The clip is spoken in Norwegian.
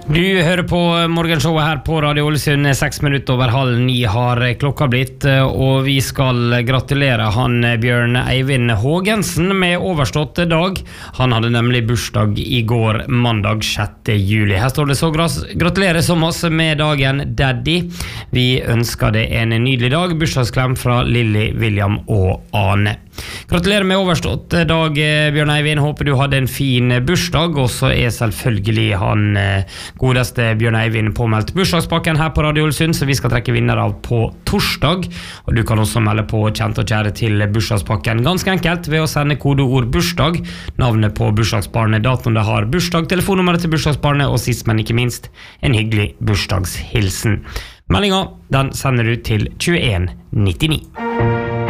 Du hører på morgenshowet her på Radio Ålesund. 6 minutter over 8:30 har klokka blitt, og vi skal gratulere han Bjørn Eivind Hågensen med overstått dag. Han hadde nemlig bursdag I går, mandag 6. juli. Her står det så gratulerer som oss med dagen, Daddy. Vi ønsker deg en nydelig dag. Bursdagsklem fra Lilly, William og Ane. Gratulerer med overstått dag, Bjørn Eivind. Håper du hadde en fin bursdag, og så selvfølgelig han godeste Bjørn Eivind påmeldt bursdagspakken her på Radio Ålesund, så vi skal trekke vinner av på torsdag. Og du kan også melde på kjent og kjære til bursdagspakken ganske enkelt ved å sende kodeord bursdag, navnet på bursdagsbarnet, datoen det har bursdag, telefonnummeret til bursdagsbarnet, og sist, men ikke minst, en hyggelig bursdagshilsen. Meldingen, den sender du til 2199.